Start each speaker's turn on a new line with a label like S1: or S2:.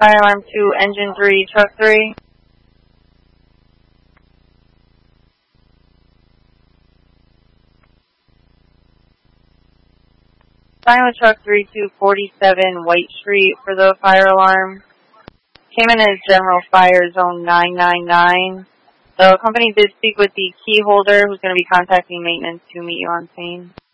S1: Fire alarm 2, engine 3, truck 3. Silent truck 3247 White Street for the fire alarm. Came in as General Fire Zone 999. The company did speak with the key holder who's going to be contacting maintenance to meet you on scene.